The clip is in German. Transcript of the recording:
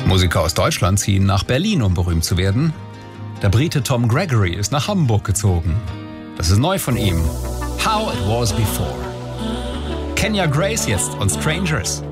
Musiker aus Deutschland ziehen nach Berlin, um berühmt zu werden. Der Brite Tom Gregory ist nach Hamburg gezogen. Das ist neu von ihm. How It Was Before. Kenya Grace jetzt und Strangers.